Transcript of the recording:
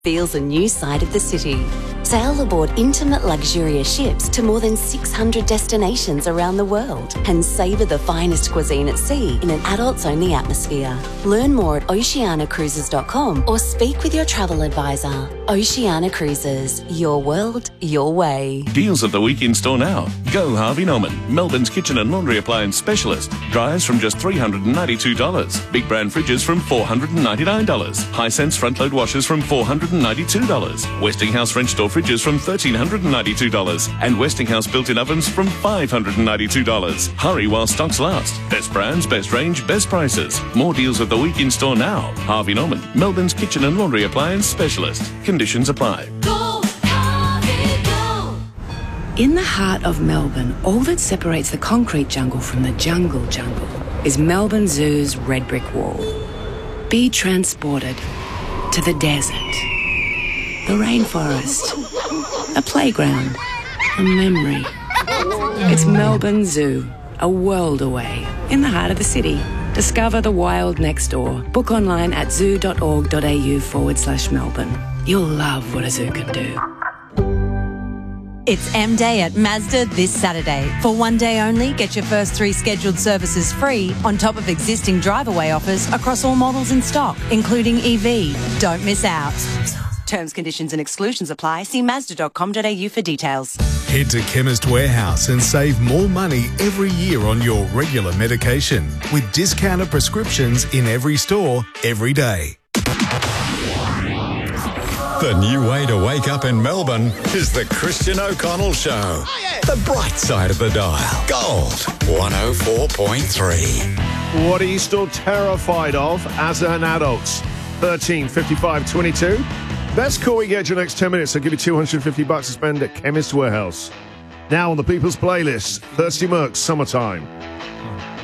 feels a new side of the city. Sail aboard intimate luxurious ships to more than 600 destinations around the world and savour the finest cuisine at sea in an adults-only atmosphere. Learn more at oceanacruises.com or speak with your travel advisor. Oceania Cruises, your world, your way. Deals of the week in store now. Go Harvey Norman, Melbourne's kitchen and laundry appliance specialist. Dryers from just $392. Big brand fridges from $499. Hisense front load washers from $492. Westinghouse French door fridges from $1,392. And Westinghouse built-in ovens from $592. Hurry while stocks last. Best brands, best range, best prices. More deals of the week in store now. Harvey Norman, Melbourne's kitchen and laundry appliance specialist. Conditions apply. Go, Harvey, go. In the heart of Melbourne, all that separates the concrete jungle from the jungle is Melbourne Zoo's red brick wall. Be transported to the desert, the rainforest, a playground, a memory. It's Melbourne Zoo, a world away, in the heart of the city. Discover the wild next door. Book online at zoo.org.au/Melbourne. You'll love what a zoo can do. It's M-Day at Mazda this Saturday. For one day only, get your first 3 scheduled services free on top of existing drive-away offers across all models in stock, including EV. Don't miss out. Terms, conditions and exclusions apply. See Mazda.com.au for details. Head to Chemist Warehouse and save more money every year on your regular medication with discounted prescriptions in every store, every day. The new way to wake up in Melbourne is the Christian O'Connell Show. Oh, yeah. The bright side of the dial. Gold 104.3. What are you still terrified of as an adult? 13 55 22. Best call we get your next 10 minutes. I'll give you $250 to spend at Chemist Warehouse. Now on the People's Playlist, Thirsty Mercs, Summertime.